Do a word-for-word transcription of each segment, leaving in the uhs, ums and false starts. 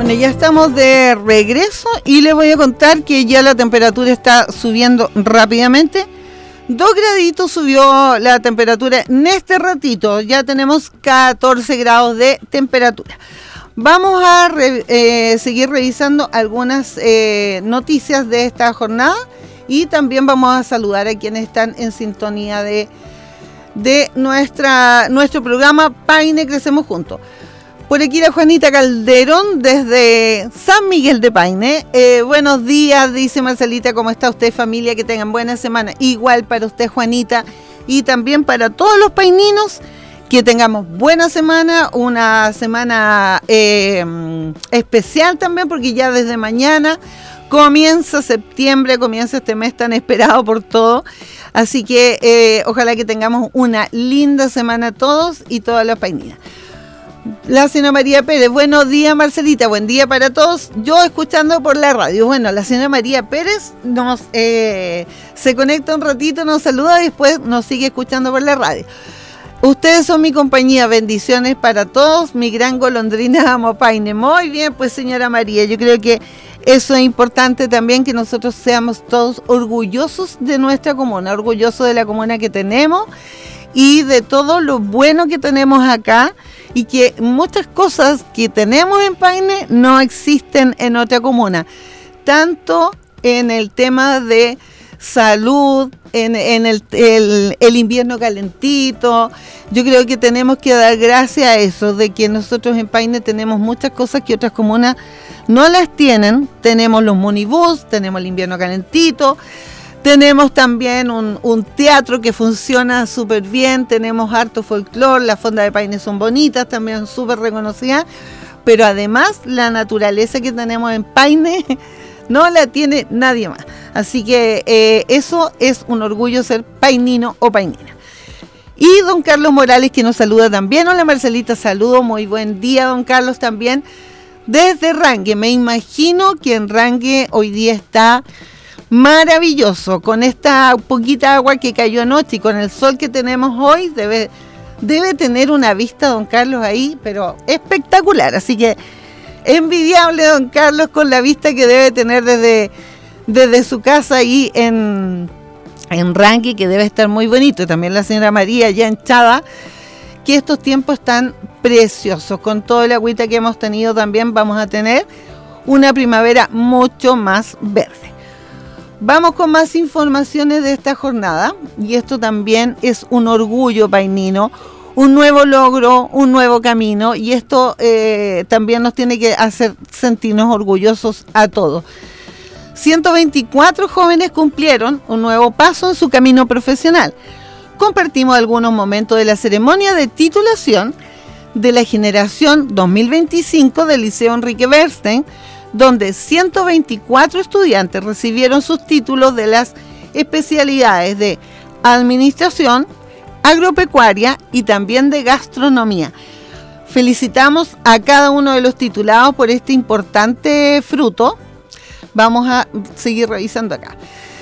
Bueno, ya estamos de regreso y les voy a contar que ya la temperatura está subiendo rápidamente. Dos graditos subió la temperatura en este ratito. Ya tenemos catorce grados de temperatura. Vamos a re, eh, seguir revisando algunas eh, noticias de esta jornada y también vamos a saludar a quienes están en sintonía de, de nuestra, nuestro programa Paine Crecemos Juntos. Por aquí la Juanita Calderón desde San Miguel de Paine. Eh, buenos días, dice Marcelita, ¿cómo está usted, familia? Que tengan buena semana. Igual para usted, Juanita, y también para todos los paininos, que tengamos buena semana, una semana eh, especial también, porque ya desde mañana comienza septiembre, comienza este mes tan esperado por todos. Así que eh, ojalá que tengamos una linda semana todos y todas las paininas. La señora María Pérez, buenos días Marcelita, buen día para todos, yo escuchando por la radio. Bueno, la señora María Pérez nos eh, se conecta un ratito, nos saluda y después nos sigue escuchando por la radio. Ustedes son mi compañía, bendiciones para todos, mi gran golondrina amo Paine. Muy bien, pues señora María, yo creo que eso es importante también, que nosotros seamos todos orgullosos de nuestra comuna, orgullosos de la comuna que tenemos y de todo lo bueno que tenemos acá, y que muchas cosas que tenemos en Paine no existen en otra comuna, tanto en el tema de salud, en, en el, el, el invierno calentito. Yo creo que tenemos que dar gracias a eso, de que nosotros en Paine tenemos muchas cosas que otras comunas no las tienen. Tenemos los munibús, tenemos el invierno calentito, tenemos también un, un teatro que funciona súper bien, tenemos harto folclore, las fondas de Paine son bonitas, también súper reconocidas, pero además la naturaleza que tenemos en Paine no la tiene nadie más. Así que eh, eso es un orgullo ser painino o painina. Y don Carlos Morales, que nos saluda también. Hola Marcelita, saludo, muy buen día don Carlos también, desde Rangue. Me imagino que en Rangue hoy día está maravilloso, con esta poquita agua que cayó anoche y con el sol que tenemos hoy, debe, debe tener una vista don Carlos ahí, pero espectacular. Así que envidiable don Carlos con la vista que debe tener desde, desde su casa ahí en, en Rangue, que debe estar muy bonito. También la señora María ya hinchada, que estos tiempos están preciosos. Con toda la agüita que hemos tenido también vamos a tener una primavera mucho más verde. Vamos con más informaciones de esta jornada, y esto también es un orgullo painino, un nuevo logro, un nuevo camino, y esto eh, también nos tiene que hacer sentirnos orgullosos a todos. ciento veinticuatro jóvenes cumplieron un nuevo paso en su camino profesional. Compartimos algunos momentos de la ceremonia de titulación de la generación dos mil veinticinco del Liceo Enrique Bernstein, donde ciento veinticuatro estudiantes recibieron sus títulos de las especialidades de Administración, Agropecuaria y también de Gastronomía. Felicitamos a cada uno de los titulados por este importante fruto. Vamos a seguir revisando acá.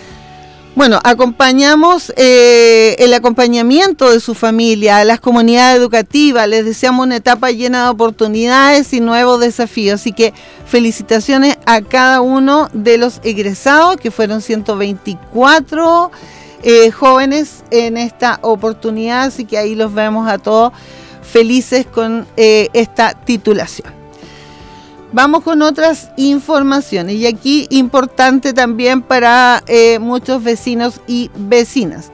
Bueno, acompañamos eh, el acompañamiento de su familia, a las comunidades educativas. Les deseamos una etapa llena de oportunidades y nuevos desafíos. Así que felicitaciones a cada uno de los egresados, que fueron ciento veinticuatro eh, jóvenes en esta oportunidad. Así que ahí los vemos a todos felices con eh, esta titulación. Vamos con otras informaciones, y aquí importante también para eh, muchos vecinos y vecinas.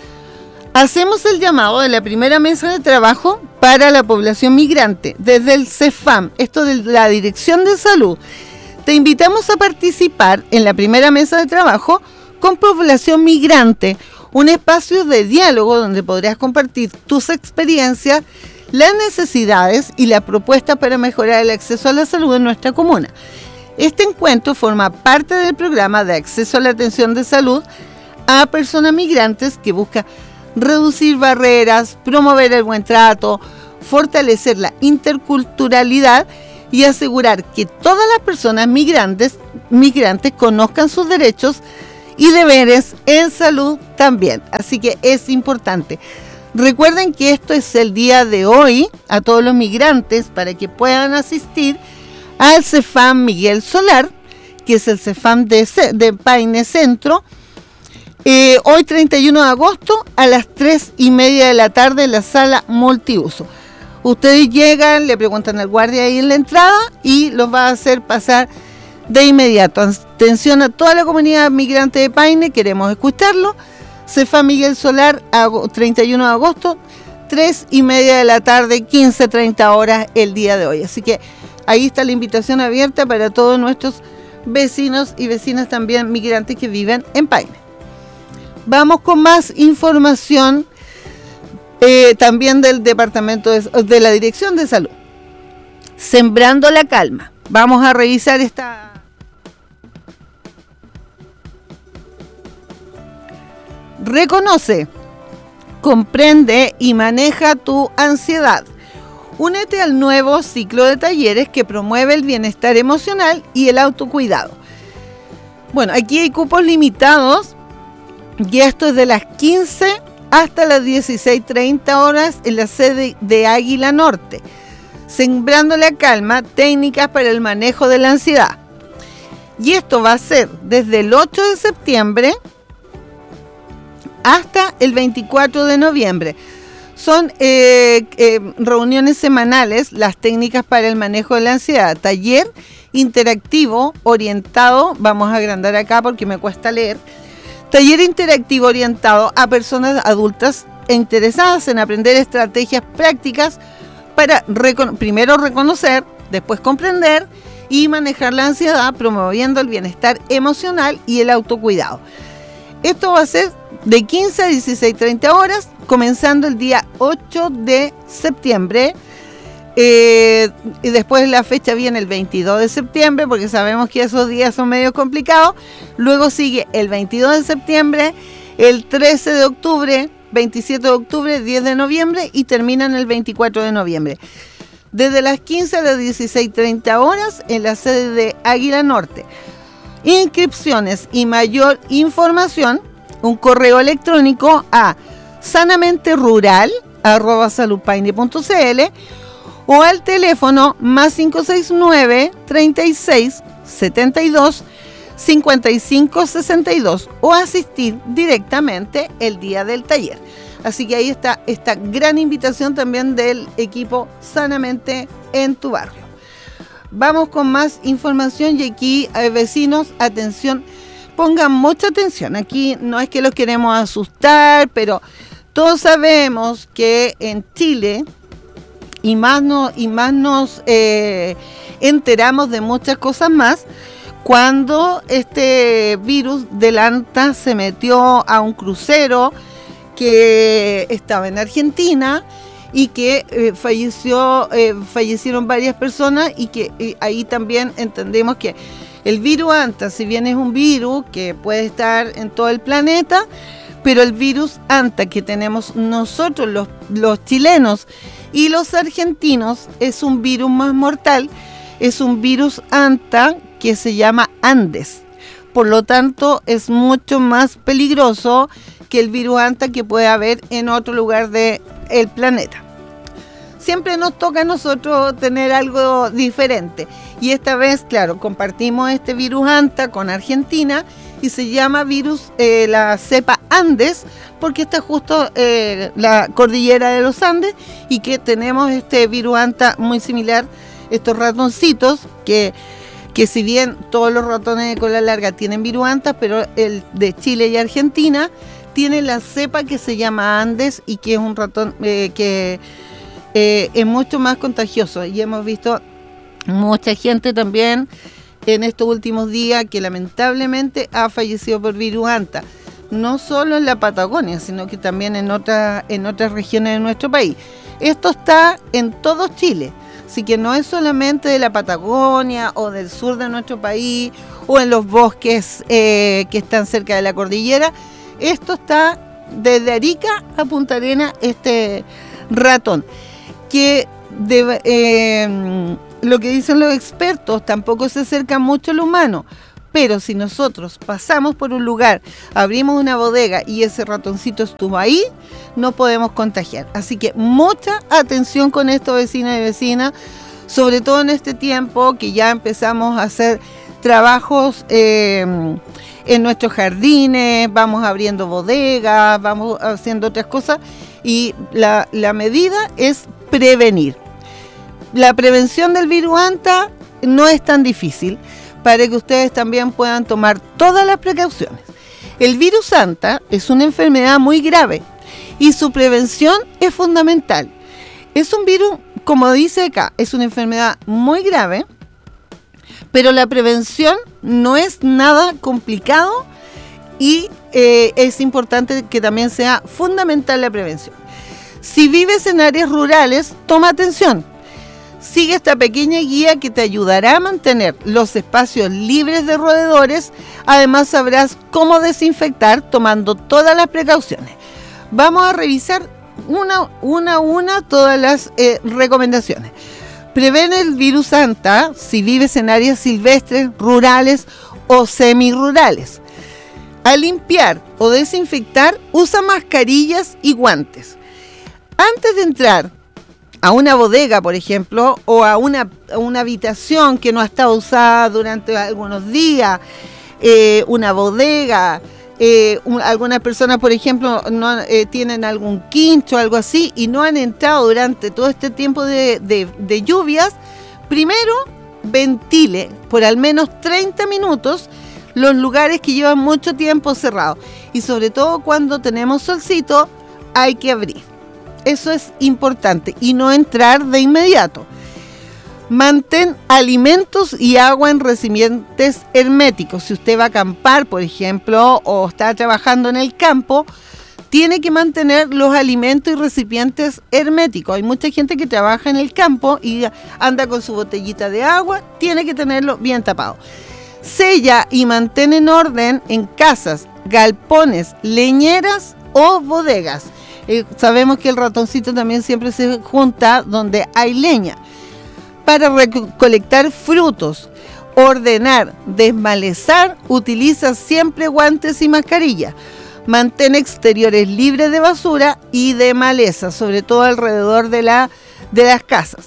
Hacemos el llamado de la primera mesa de trabajo para la población migrante desde el CEFAM, esto de la Dirección de Salud. Te invitamos a participar en la primera mesa de trabajo con población migrante, un espacio de diálogo donde podrás compartir tus experiencias, las necesidades y las propuestas para mejorar el acceso a la salud en nuestra comuna. Este encuentro forma parte del programa de acceso a la atención de salud a personas migrantes, que busca reducir barreras, promover el buen trato, fortalecer la interculturalidad y asegurar que todas las personas migrantes, migrantes conozcan sus derechos y deberes en salud también. Así que es importante. Recuerden que esto es el día de hoy a todos los migrantes para que puedan asistir al Cefam Miguel Solar, que es el Cefam de, de Paine Centro, eh, hoy treinta y uno de agosto a las tres y media de la tarde en la sala multiuso. Ustedes llegan, le preguntan al guardia ahí en la entrada y los va a hacer pasar de inmediato. Atención a toda la comunidad migrante de Paine, queremos escucharlo. Cefam Miguel Solar, treinta y uno de agosto, tres y media de la tarde, quince treinta horas el día de hoy. Así que ahí está la invitación abierta para todos nuestros vecinos y vecinas también migrantes que viven en Paine. Vamos con más información eh, también del departamento de, de la Dirección de Salud. Sembrando la calma. Vamos a revisar esta... Reconoce, comprende y maneja tu ansiedad. Únete al nuevo ciclo de talleres que promueve el bienestar emocional y el autocuidado. Bueno, aquí hay cupos limitados y esto es de las quince hasta las dieciséis treinta horas en la sede de Águila Norte. Sembrando la calma, técnicas para el manejo de la ansiedad. Y esto va a ser desde el ocho de septiembre hasta el veinticuatro de noviembre. Son eh, eh, reuniones semanales, las técnicas para el manejo de la ansiedad, taller interactivo orientado, vamos a agrandar acá porque me cuesta leer, taller interactivo orientado a personas adultas e interesadas en aprender estrategias prácticas para recono- primero reconocer, después comprender y manejar la ansiedad, promoviendo el bienestar emocional y el autocuidado. Esto va a ser de quince a dieciséis treinta horas, comenzando el día ocho de septiembre. Eh, y después la fecha viene el veintidós de septiembre, porque sabemos que esos días son medio complicados. Luego sigue el veintidós de septiembre, el trece de octubre, veintisiete de octubre, diez de noviembre y terminan el veinticuatro de noviembre. Desde las quince a las dieciséis treinta horas en la sede de Águila Norte. Inscripciones y mayor información, un correo electrónico a sanamenterural arroba saludpaine punto cl o al teléfono más cinco seis nueve, treinta y seis, setenta y dos, cincuenta y cinco, sesenta y dos o asistir directamente el día del taller. Así que ahí está esta gran invitación también del equipo Sanamente en tu barrio. Vamos con más información y aquí, eh, vecinos, atención, pongan mucha atención. Aquí no es que los queremos asustar, pero todos sabemos que en Chile, y más, no, y más nos eh, enteramos de muchas cosas más, cuando este virus del ANTA se metió a un crucero que estaba en Argentina y que eh, falleció, eh, fallecieron varias personas y que eh, ahí también entendemos que el virus ANTA, si bien es un virus que puede estar en todo el planeta, pero el virus ANTA que tenemos nosotros los, los chilenos y los argentinos es un virus más mortal, es un virus ANTA que se llama Andes. Por lo tanto, es mucho más peligroso que el virus ANTA que puede haber en otro lugar del planeta. Siempre nos toca a nosotros tener algo diferente. Y esta vez, claro, compartimos este virus ANTA con Argentina y se llama virus, eh, la cepa Andes, porque está justo eh, la cordillera de los Andes y que tenemos este virus ANTA muy similar, estos ratoncitos que... que si bien todos los ratones de cola larga tienen virus ANTA, pero el de Chile y Argentina tiene la cepa que se llama Andes y que es un ratón eh, que eh, es mucho más contagioso. Y hemos visto mucha gente también en estos últimos días que lamentablemente ha fallecido por virus ANTA, no solo en la Patagonia, sino que también en otras, en otras regiones de nuestro país. Esto está en todo Chile. Así que no es solamente de la Patagonia o del sur de nuestro país o en los bosques eh, que están cerca de la cordillera. Esto está desde Arica a Punta Arenas, este ratón. Que de, eh, lo que dicen los expertos, tampoco se acerca mucho al humano. Pero si nosotros pasamos por un lugar, abrimos una bodega y ese ratoncito estuvo ahí, no podemos contagiar. Así que mucha atención con esto, vecinos y vecinas. sobre todo en este tiempo que ya empezamos a hacer trabajos eh, en nuestros jardines, vamos abriendo bodegas, vamos haciendo otras cosas, y la, la medida es prevenir. La prevención del virus Anta no es tan difícil, para que ustedes también puedan tomar todas las precauciones. El virus Anta es una enfermedad muy grave y su prevención es fundamental. Es un virus, como dice acá, es una enfermedad muy grave, pero la prevención no es nada complicado y eh, es importante que también sea fundamental la prevención. Si vives en áreas rurales, toma atención. Sigue esta pequeña guía que te ayudará a mantener los espacios libres de roedores. Además sabrás cómo desinfectar tomando todas las precauciones. Vamos a revisar una, una a una todas las eh, recomendaciones. Previene el virus Anta si vives en áreas silvestres, rurales o semirurales. Al limpiar o desinfectar, usa mascarillas y guantes. Antes de entrar a una bodega, por ejemplo, o a una, a una habitación que no ha estado usada durante algunos días, eh, una bodega, eh, un, algunas personas, por ejemplo, no eh, tienen algún quincho o algo así y no han entrado durante todo este tiempo de, de, de lluvias, primero ventile por al menos treinta minutos los lugares que llevan mucho tiempo cerrados, y sobre todo cuando tenemos solcito hay que abrir. Eso es importante, y no entrar de inmediato. Mantén alimentos y agua en recipientes herméticos. Si usted va a acampar, por ejemplo, o está trabajando en el campo, tiene que mantener los alimentos y recipientes herméticos. Hay mucha gente que trabaja en el campo y anda con su botellita de agua, tiene que tenerlo bien tapado. Sella y mantén en orden en casas, galpones, leñeras o bodegas. Eh, sabemos que el ratoncito también siempre se junta donde hay leña. Para recolectar frutos, ordenar, desmalezar, utiliza siempre guantes y mascarilla. Mantén exteriores libres de basura y de maleza, sobre todo alrededor de, la, de las casas.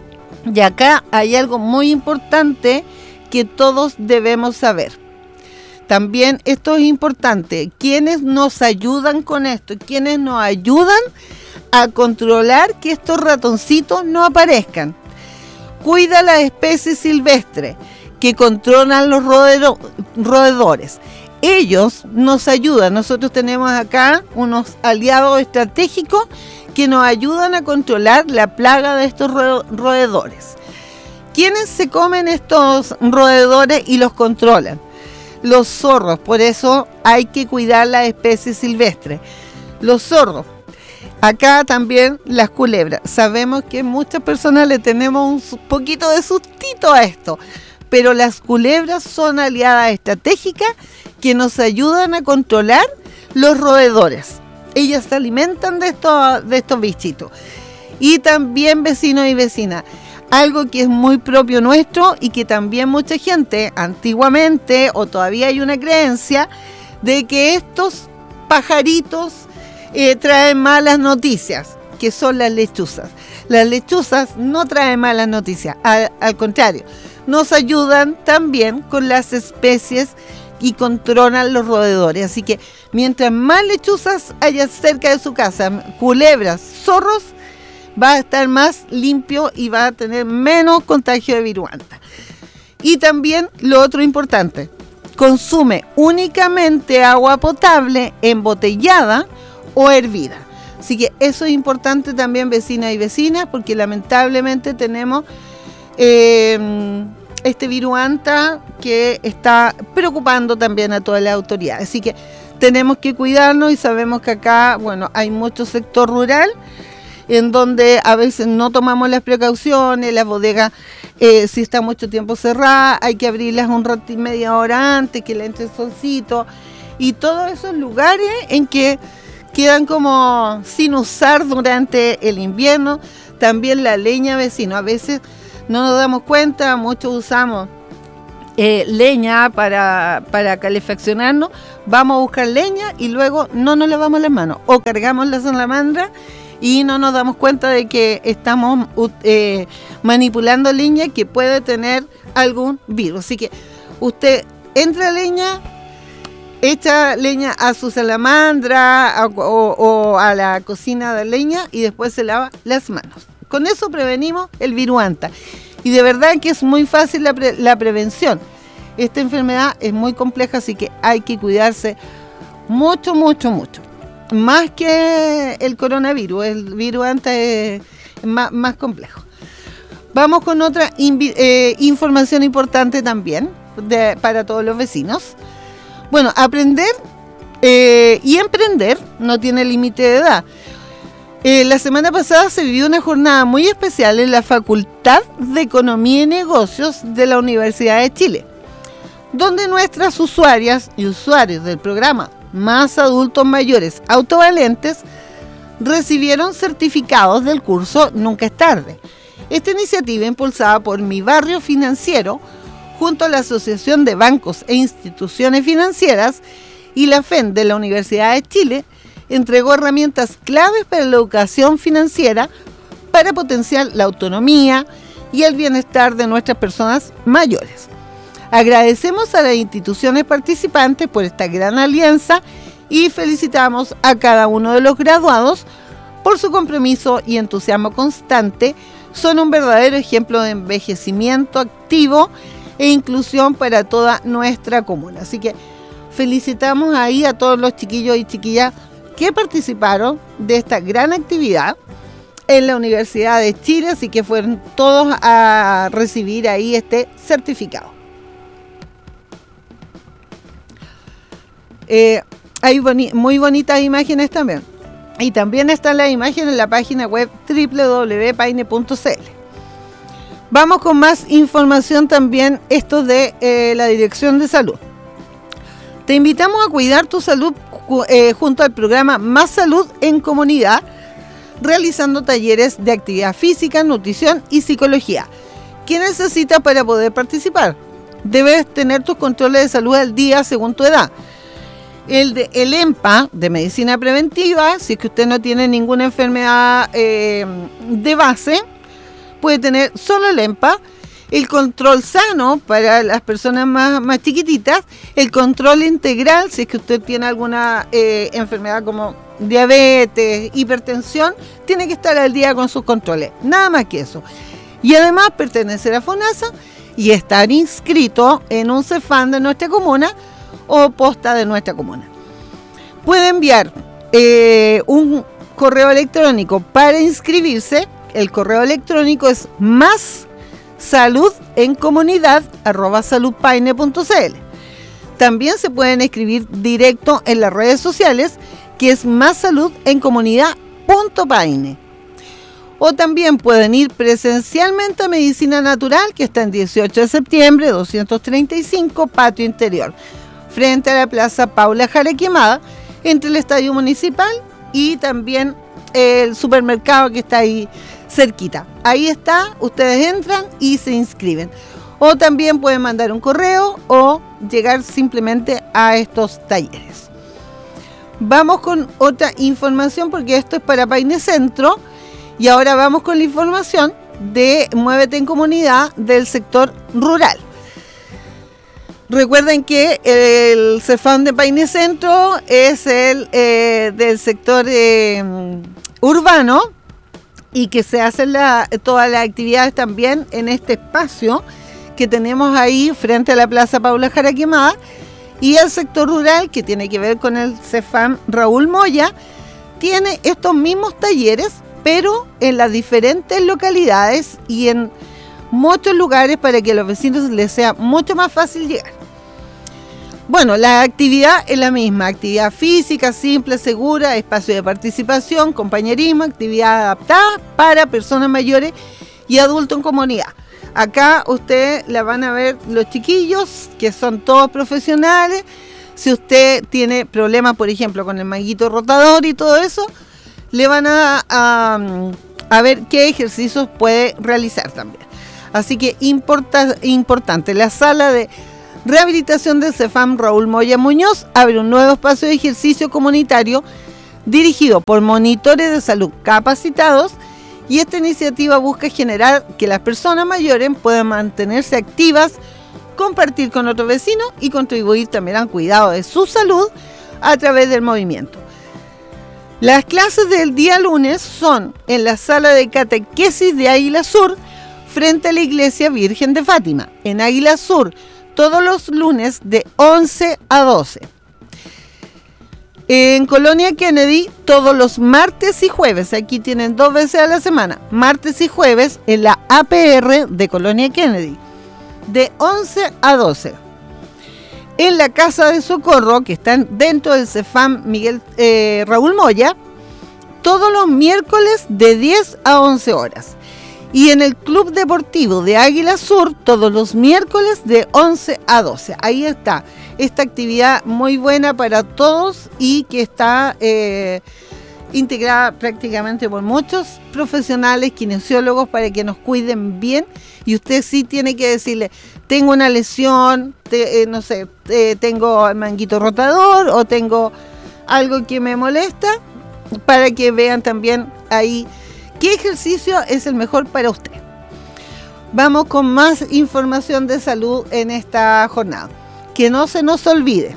Y acá hay algo muy importante que todos debemos saber. También esto es importante, quienes nos ayudan con esto, quienes nos ayudan a controlar que estos ratoncitos no aparezcan. Cuida las especies silvestres que controlan los roedero, roedores. Ellos nos ayudan, nosotros tenemos acá unos aliados estratégicos que nos ayudan a controlar la plaga de estos roedores. ¿Quiénes se comen estos roedores y los controlan? Los zorros, por eso hay que cuidar las especies silvestres. Los zorros. Acá también las culebras. Sabemos que muchas personas le tenemos un poquito de sustito a esto, pero las culebras son aliadas estratégicas que nos ayudan a controlar los roedores. Ellas se alimentan de estos, de estos bichitos. Y también vecinos y vecinas. Algo que es muy propio nuestro y que también mucha gente antiguamente, o todavía hay una creencia, de que estos pajaritos eh, traen malas noticias, que son las lechuzas. Las lechuzas no traen malas noticias, al, al contrario, nos ayudan también con las especies y controlan los roedores. Así que mientras más lechuzas haya cerca de su casa, culebras, zorros, va a estar más limpio y va a tener menos contagio de virus Anta. Y también lo otro importante, consume únicamente agua potable, embotellada o hervida. Así que eso es importante también, vecinas y vecinas, porque lamentablemente tenemos eh, este virus Anta que está preocupando también a todas las autoridades. Así que tenemos que cuidarnos, y sabemos que acá, bueno, hay mucho sector rural en donde a veces no tomamos las precauciones, las bodegas, eh, si está mucho tiempo cerradas, hay que abrirlas un rato y media hora antes, que le entre el solcito, y todos esos lugares en que quedan como sin usar durante el invierno. También la leña, vecino, a veces no nos damos cuenta, muchos usamos eh, leña para, para calefaccionarnos, vamos a buscar leña y luego no nos lavamos las manos, o cargamos la salamandra y no nos damos cuenta de que estamos eh, manipulando leña que puede tener algún virus. Así que usted entra a leña, echa leña a su salamandra a, o, o a la cocina de leña y después se lava las manos. Con eso prevenimos el viruanta. Y de verdad que es muy fácil la, pre, la prevención. Esta enfermedad es muy compleja, así que hay que cuidarse mucho, mucho, mucho. Más que el coronavirus, el viruanta es más, más complejo. Vamos con otra invi- eh, información importante también de, para todos los vecinos. Bueno, aprender eh, y emprender no tiene límite de edad. Eh, la semana pasada se vivió una jornada muy especial en la Facultad de Economía y Negocios de la Universidad de Chile, donde nuestras usuarias y usuarios del programa Más Adultos Mayores Autovalentes recibieron certificados del curso Nunca es Tarde. Esta iniciativa, impulsada por Mi Barrio Financiero, junto a la Asociación de Bancos e Instituciones Financieras y la F E N de la Universidad de Chile, entregó herramientas claves para la educación financiera para potenciar la autonomía y el bienestar de nuestras personas mayores. Agradecemos a las instituciones participantes por esta gran alianza y felicitamos a cada uno de los graduados por su compromiso y entusiasmo constante. Son un verdadero ejemplo de envejecimiento activo e inclusión para toda nuestra comuna. Así que felicitamos ahí a todos los chiquillos y chiquillas que participaron de esta gran actividad en la Universidad de Chile, así que fueron todos a recibir ahí este certificado. Eh, hay boni- muy bonitas imágenes también. Y también están las imágenes en la página web doble u doble u doble u punto paine punto c l. Vamos con más información también, esto de eh, la Dirección de Salud. Te invitamos a cuidar tu salud eh, junto al programa Más Salud en Comunidad, realizando talleres de actividad física, nutrición y psicología. ¿Qué necesitas para poder participar? Debes tener tus controles de salud al día según tu edad. El de el EMPA, de medicina preventiva, si es que usted no tiene ninguna enfermedad eh, de base, puede tener solo el EMPA. El control sano para las personas más, más chiquititas, el control integral, si es que usted tiene alguna eh, enfermedad como diabetes, hipertensión, tiene que estar al día con sus controles, nada más que eso. Y además pertenecer a FONASA y estar inscrito en un CEFAM de nuestra comuna o posta de nuestra comuna. Puede enviar eh, un correo electrónico para inscribirse. El correo electrónico es más salud en comunidad arroba saludpaine punto c l. También se pueden escribir directo en las redes sociales, que es más salud en comunidad punto paine. O también pueden ir presencialmente a Medicina Natural, que está en dieciocho de septiembre, doscientos treinta y cinco, Patio Interior, frente a la Plaza Paula Jara Quemada, entre el Estadio Municipal y también el supermercado que está ahí cerquita. Ahí está, ustedes entran y se inscriben. O también pueden mandar un correo o llegar simplemente a estos talleres. Vamos con otra información porque esto es para Paine Centro. Y ahora vamos con la información de Muévete en Comunidad del sector rural. Recuerden que el CEFAM de Paine Centro es el eh, del sector eh, urbano y que se hacen la, todas las actividades también en este espacio que tenemos ahí frente a la Plaza Paula Jara Quemada, y el sector rural, que tiene que ver con el CEFAM Raúl Moya, tiene estos mismos talleres, pero en las diferentes localidades y en muchos lugares para que a los vecinos les sea mucho más fácil llegar. Bueno, la actividad es la misma: actividad física, simple, segura, espacio de participación, compañerismo, actividad adaptada para personas mayores y adultos en comunidad. Acá ustedes la van a ver los chiquillos, que son todos profesionales. Si usted tiene problemas, por ejemplo, con el manguito rotador y todo eso, le van a, a, a ver qué ejercicios puede realizar también. Así que importa, importante, la sala de rehabilitación del CEFAM Raúl Moya Muñoz abre un nuevo espacio de ejercicio comunitario dirigido por monitores de salud capacitados, y esta iniciativa busca generar que las personas mayores puedan mantenerse activas, compartir con otros vecinos y contribuir también al cuidado de su salud a través del movimiento. Las clases del día lunes son en la sala de catequesis de Águila Sur, frente a la Iglesia Virgen de Fátima, en Águila Sur, todos los lunes de once a doce. En Colonia Kennedy, todos los martes y jueves, aquí tienen dos veces a la semana, martes y jueves en la A P R de Colonia Kennedy, de once a doce. En la Casa de Socorro, que están dentro del Cefam Miguel eh, Raúl Moya, todos los miércoles de diez a once horas. Y en el Club Deportivo de Águila Sur, todos los miércoles de once a doce. Ahí está esta actividad muy buena para todos y que está eh, integrada prácticamente por muchos profesionales, kinesiólogos, para que nos cuiden bien. Y usted sí tiene que decirle, tengo una lesión, te, eh, no sé, eh, tengo el manguito rotador o tengo algo que me molesta, para que vean también ahí qué ejercicio es el mejor para usted. Vamos con más información de salud en esta jornada. Que no se nos olvide,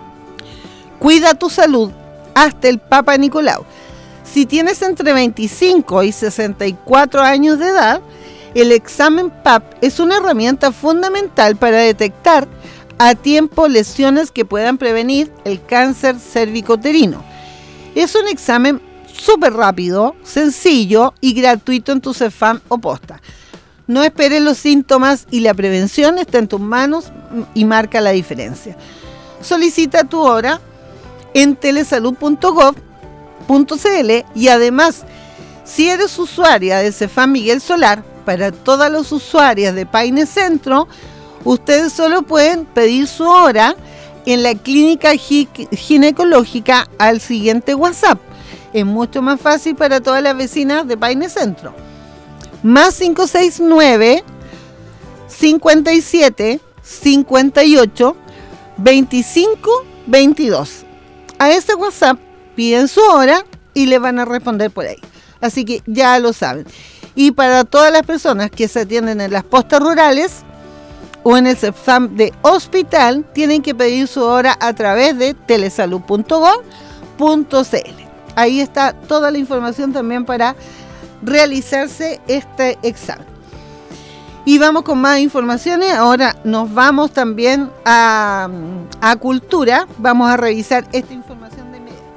cuida tu salud hasta el Papa Nicolau. Si tienes entre veinticinco y sesenta y cuatro años de edad, el examen P A P es una herramienta fundamental para detectar a tiempo lesiones que puedan prevenir el cáncer cervicuterino. Es un examen súper rápido, sencillo y gratuito en tu Cefam o posta. No esperes los síntomas y la prevención está en tus manos y marca la diferencia. Solicita tu hora en telesalud punto gov punto cl y además, si eres usuaria de Cefam Miguel Solar, para todas las usuarias de Paine Centro, ustedes solo pueden pedir su hora en la clínica ginecológica al siguiente WhatsApp. Es mucho más fácil para todas las vecinas de Paine Centro. Más cinco seis nueve, cincuenta y siete, cincuenta y ocho, veinticinco, veintidós. A ese WhatsApp piden su hora y le van a responder por ahí. Así que ya lo saben. Y para todas las personas que se atienden en las postas rurales o en el Cefam de hospital, tienen que pedir su hora a través de telesalud punto gov punto cl. Ahí está toda la información también para realizarse este examen. Y vamos con más informaciones. Ahora nos vamos también a, a cultura. Vamos a revisar esta información de inmediato.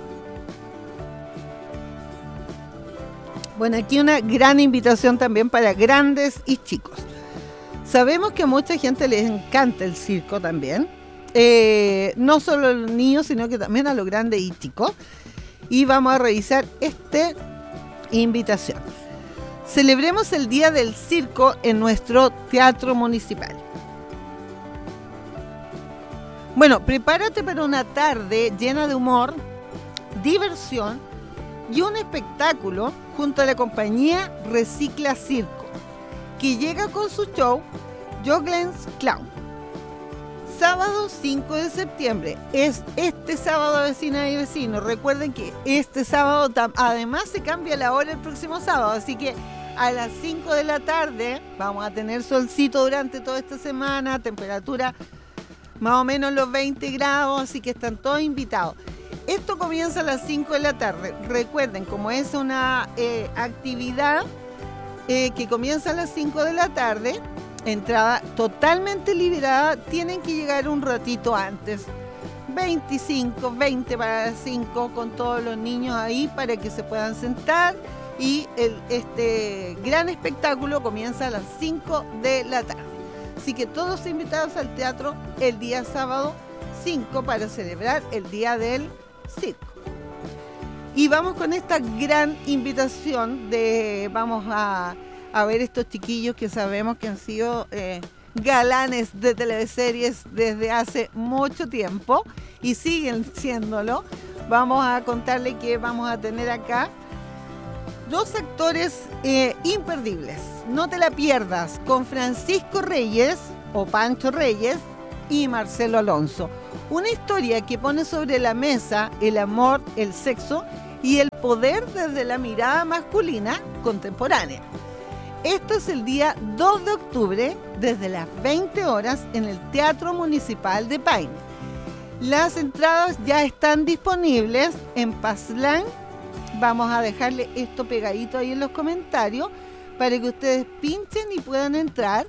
Bueno, aquí una gran invitación también para grandes y chicos. Sabemos que a mucha gente les encanta el circo también. Eh, no solo a los niños, sino que también a los grandes y chicos. Y vamos a revisar esta invitación. Celebremos el Día del Circo en nuestro Teatro Municipal. Bueno, prepárate para una tarde llena de humor, diversión y un espectáculo junto a la compañía Recicla Circo, que llega con su show Juggler's Clown. Sábado cinco de septiembre, es este sábado, vecinas y vecinos. Recuerden que este sábado además se cambia la hora el próximo sábado, así que a las cinco de la tarde vamos a tener solcito durante toda esta semana, temperatura más o menos los veinte grados, así que están todos invitados. Esto comienza a las cinco de la tarde. Recuerden, como es una eh, actividad eh, que comienza a las cinco de la tarde, entrada totalmente liberada, tienen que llegar un ratito antes, veinticinco, veinte para las cinco, con todos los niños ahí para que se puedan sentar, y el, este gran espectáculo comienza a las cinco de la tarde. Así que todos invitados al teatro el día sábado cinco para celebrar el Día del Circo. Y vamos con esta gran invitación de, vamos a a ver estos chiquillos que sabemos que han sido eh, galanes de teleseries desde hace mucho tiempo y siguen siéndolo. Vamos a contarle que vamos a tener acá dos actores eh, imperdibles. No te la pierdas, con Francisco Reyes o Pancho Reyes y Marcelo Alonso. Una historia que pone sobre la mesa el amor, el sexo y el poder desde la mirada masculina contemporánea. Esto es el día dos de octubre, desde las veinte horas, en el Teatro Municipal de Paine. Las entradas ya están disponibles en Passline. Vamos a dejarle esto pegadito ahí en los comentarios para que ustedes pinchen y puedan entrar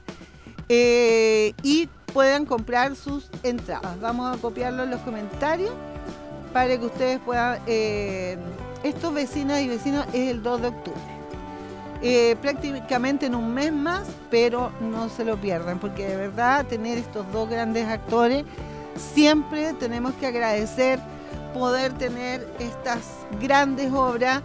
eh, y puedan comprar sus entradas. Vamos a copiarlo en los comentarios para que ustedes puedan... Eh, estos vecinas y vecinos es el dos de octubre. Eh, prácticamente en un mes más, pero no se lo pierdan, porque de verdad tener estos dos grandes actores, siempre tenemos que agradecer poder tener estas grandes obras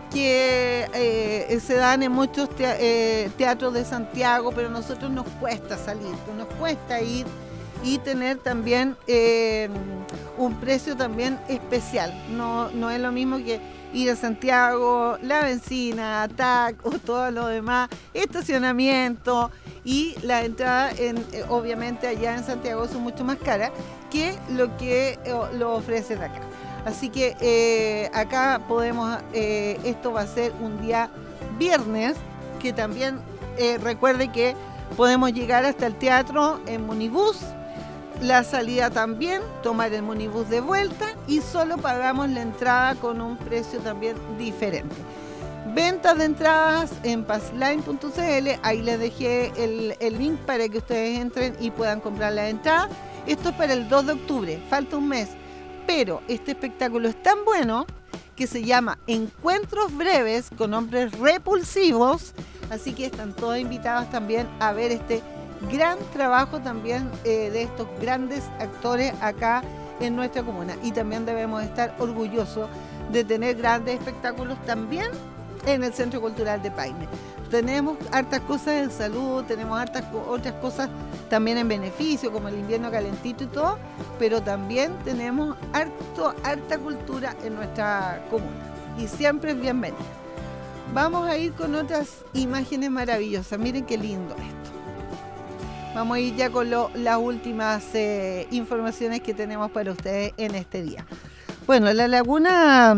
que eh, se dan en muchos te- eh, teatros de Santiago, pero a nosotros nos cuesta salir, nos cuesta ir y tener también eh, un precio también especial. No, no es lo mismo que ir a Santiago, la benzina, T A C o todo lo demás, estacionamiento y la entrada en, eh, obviamente allá en Santiago son mucho más caras que lo que eh, lo ofrecen acá. Así que eh, acá podemos, eh, esto va a ser un día viernes, que también eh, recuerde que podemos llegar hasta el teatro en minibús, la salida también, tomar el minibús de vuelta y solo pagamos la entrada con un precio también diferente. Ventas de entradas en passline punto c l, ahí les dejé el, el link para que ustedes entren y puedan comprar la entrada. Esto es para el dos de octubre, falta un mes, pero este espectáculo es tan bueno que se llama Encuentros Breves con Hombres Repulsivos, así que están todos invitados también a ver este gran trabajo también eh, de estos grandes actores acá en nuestra comuna. Y también debemos estar orgullosos de tener grandes espectáculos también en el Centro Cultural de Paine. Tenemos hartas cosas en salud, tenemos hartas co- otras cosas también en beneficio, como el invierno calentito y todo, pero también tenemos harto, harta cultura en nuestra comuna y siempre es bienvenida. Vamos a ir con otras imágenes maravillosas. Miren qué lindo esto. Vamos a ir ya con lo, las últimas eh, informaciones que tenemos para ustedes en este día. Bueno, la laguna,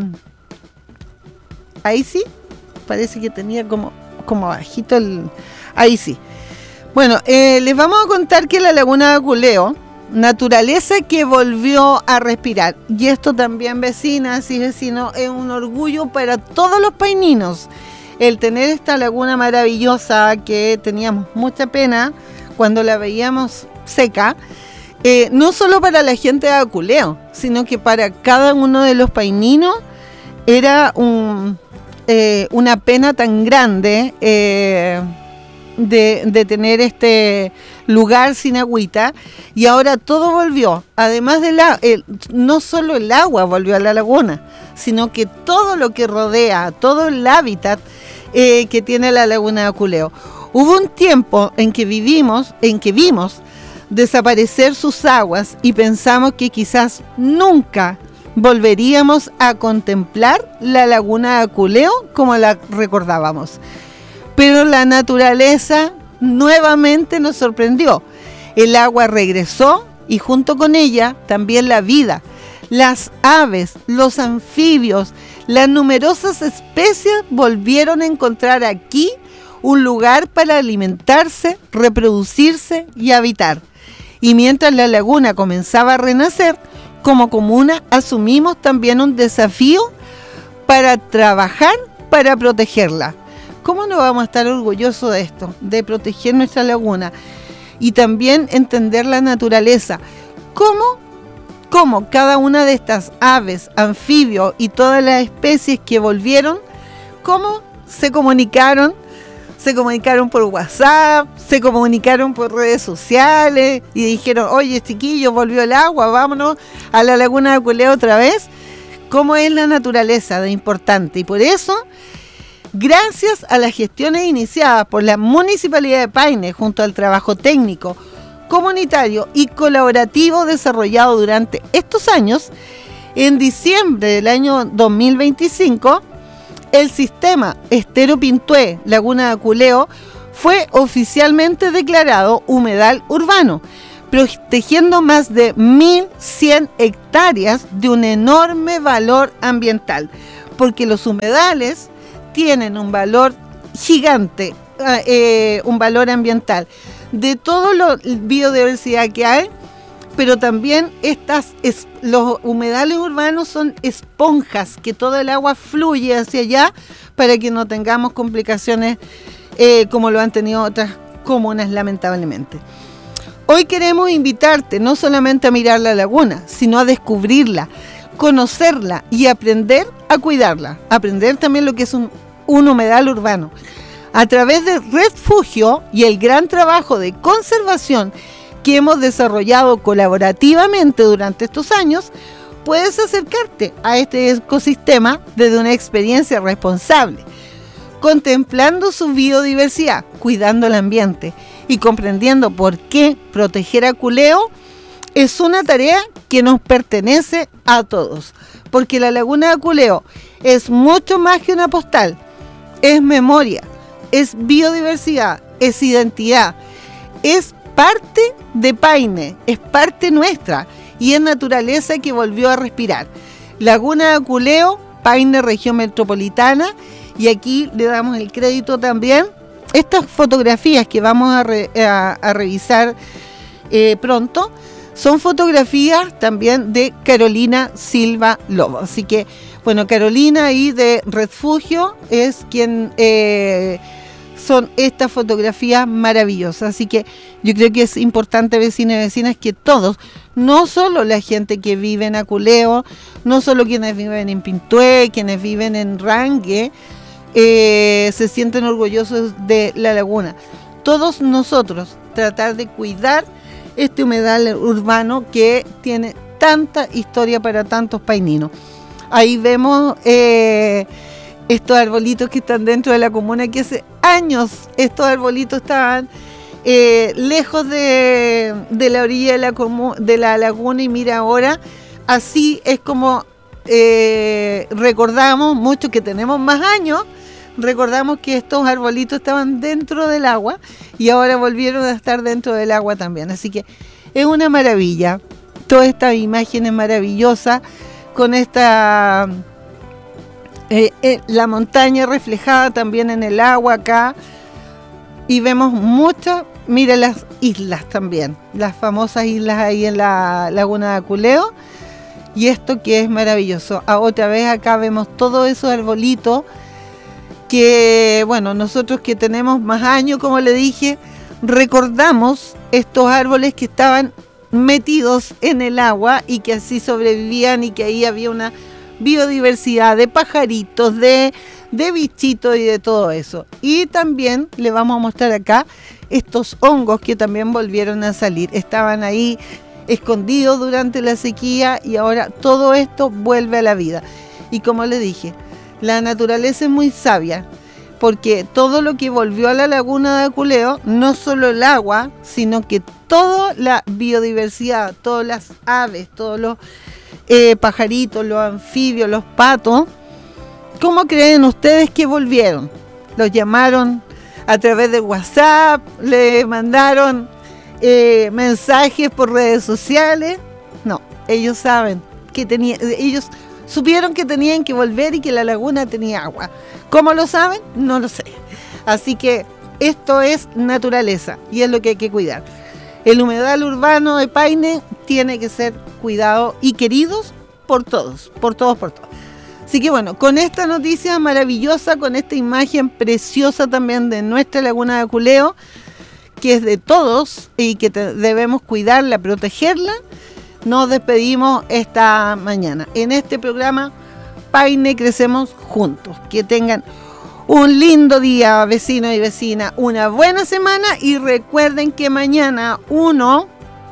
ahí sí, parece que tenía como, como bajito el... Ahí sí. Bueno, eh, les vamos a contar que la laguna de Aculeo, naturaleza que volvió a respirar. Y esto también, vecinas y vecinos, es un orgullo para todos los paininos. El tener esta laguna maravillosa que teníamos mucha pena cuando la veíamos seca, eh, no solo para la gente de Aculeo, sino que para cada uno de los paininos era un, eh, una pena tan grande eh, de, de tener este lugar sin agüita, y ahora todo volvió, además de la, eh, no solo el agua volvió a la laguna, sino que todo lo que rodea, todo el hábitat eh, que tiene la laguna de Aculeo. Hubo un tiempo en que vivimos, en que vimos desaparecer sus aguas y pensamos que quizás nunca volveríamos a contemplar la laguna de Aculeo como la recordábamos. Pero la naturaleza nuevamente nos sorprendió. El agua regresó y junto con ella también la vida. Las aves, los anfibios, las numerosas especies volvieron a encontrar aquí un lugar para alimentarse, reproducirse y habitar. Y mientras la laguna comenzaba a renacer, como comuna asumimos también un desafío para trabajar para protegerla. ¿Cómo no vamos a estar orgullosos de esto? De proteger nuestra laguna y también entender la naturaleza. ¿Cómo? Cómo cada una de estas aves, anfibios y todas las especies que volvieron, cómo se comunicaron. Se comunicaron por WhatsApp, se comunicaron por redes sociales y dijeron, oye, chiquillos, volvió el agua, vámonos a la laguna de Aculeo otra vez. ¿Cómo es la naturaleza de importante? Y por eso, gracias a las gestiones iniciadas por la Municipalidad de Paine junto al trabajo técnico, comunitario y colaborativo desarrollado durante estos años, en diciembre del año dos mil veinticinco, el sistema Estero Pintué Laguna de Aculeo fue oficialmente declarado humedal urbano, protegiendo más de mil cien hectáreas de un enorme valor ambiental, porque los humedales tienen un valor gigante, eh, un valor ambiental, de toda la biodiversidad que hay, pero también estas es, los humedales urbanos son esponjas, que todo el agua fluye hacia allá para que no tengamos complicaciones eh, como lo han tenido otras comunas, lamentablemente. Hoy queremos invitarte no solamente a mirar la laguna, sino a descubrirla, conocerla y aprender a cuidarla. Aprender también lo que es un, un humedal urbano. A través de Redfugio y el gran trabajo de conservación que hemos desarrollado colaborativamente durante estos años, puedes acercarte a este ecosistema desde una experiencia responsable, contemplando su biodiversidad, cuidando el ambiente y comprendiendo por qué proteger a Culeo es una tarea que nos pertenece a todos, porque la laguna de Culeo es mucho más que una postal, es memoria, es biodiversidad, es identidad, es parte de Paine, es parte nuestra y es naturaleza que volvió a respirar. Laguna de Culeo, Paine, región metropolitana, y aquí le damos el crédito también. Estas fotografías que vamos a, re, a, a revisar eh, pronto son fotografías también de Carolina Silva Lobo. Así que, bueno, Carolina ahí de Redfugio es quien... Eh, son estas fotografías maravillosas, así que yo creo que es importante, vecinos y vecinas, que todos, no solo la gente que vive en Aculeo, no solo quienes viven en Pintué, quienes viven en Rangue, eh, se sienten orgullosos de la laguna. Todos nosotros tratar de cuidar este humedal urbano que tiene tanta historia para tantos paininos. Ahí vemos... Eh, estos arbolitos que están dentro de la comuna, que hace años estos arbolitos estaban eh, lejos de, de la orilla de la, comu- de la laguna, y mira ahora, así es como eh, recordamos, muchos que tenemos más años, recordamos que estos arbolitos estaban dentro del agua y ahora volvieron a estar dentro del agua también. Así que es una maravilla, toda esta imagen es maravillosa, con esta... Eh, eh, la montaña reflejada también en el agua acá, y vemos muchas, mira las islas también, las famosas islas ahí en la laguna de Aculeo, y esto que es maravilloso. A otra vez acá vemos todos esos arbolitos que, bueno, nosotros que tenemos más años, como le dije, recordamos estos árboles que estaban metidos en el agua y que así sobrevivían, y que ahí había una biodiversidad de pajaritos, de, de bichitos y de todo eso. Y también le vamos a mostrar acá estos hongos que también volvieron a salir. Estaban ahí escondidos durante la sequía y ahora todo esto vuelve a la vida. Y como le dije, la naturaleza es muy sabia, porque todo lo que volvió a la laguna de Aculeo, no solo el agua, sino que toda la biodiversidad, todas las aves, todos los Eh, pajaritos, los anfibios, los patos, ¿cómo creen ustedes que volvieron? Los llamaron a través de WhatsApp, le mandaron eh, mensajes por redes sociales. No, ellos saben que tenían, ellos supieron que tenían que volver y que la laguna tenía agua. ¿Cómo lo saben? No lo sé. Así que esto es naturaleza y es lo que hay que cuidar. El humedal urbano de Paine tiene que ser cuidado y queridos por todos, por todos, por todos. Así que bueno, con esta noticia maravillosa, con esta imagen preciosa también de nuestra laguna de Aculeo, que es de todos y que te, debemos cuidarla, protegerla, nos despedimos esta mañana. En este programa, Paine Crecemos Juntos. Que tengan un lindo día, vecinos y vecinas, una buena semana, y recuerden que mañana uno,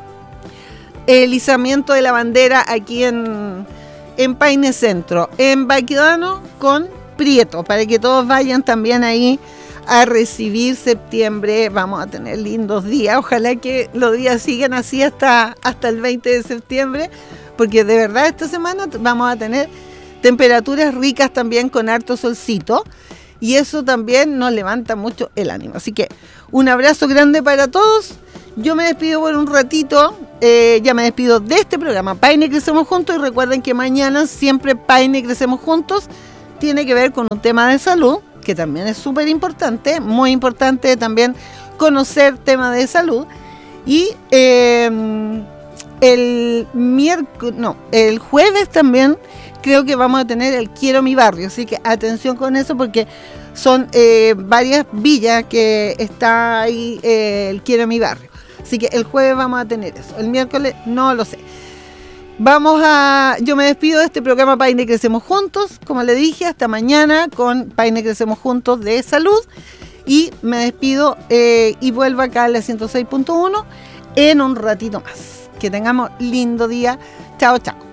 el izamiento de la bandera aquí en, en Paine Centro, en Baquedano con Prieto, para que todos vayan también ahí a recibir septiembre. Vamos a tener lindos días, ojalá que los días sigan así hasta, hasta el veinte de septiembre, porque de verdad esta semana vamos a tener temperaturas ricas también con harto solcito, y eso también nos levanta mucho el ánimo. Así que un abrazo grande para todos, Yo me despido por un ratito, eh, ya me despido de este programa Paine Crecemos Juntos, y recuerden que mañana siempre Paine Crecemos Juntos tiene que ver con un tema de salud, que también es súper importante, muy importante también conocer temas de salud. Y eh, el miércoles, no, el jueves también creo que vamos a tener el Quiero Mi Barrio, así que atención con eso, porque son eh, varias villas que está ahí eh, el Quiero Mi Barrio. Así que el jueves vamos a tener eso. El miércoles no lo sé. Vamos a... Yo me despido de este programa Paine Crecemos Juntos. Como le dije, hasta mañana con Paine Crecemos Juntos de salud. Y me despido eh, y vuelvo acá a la ciento seis punto uno en un ratito más. Que tengamos lindo día. Chao, chao.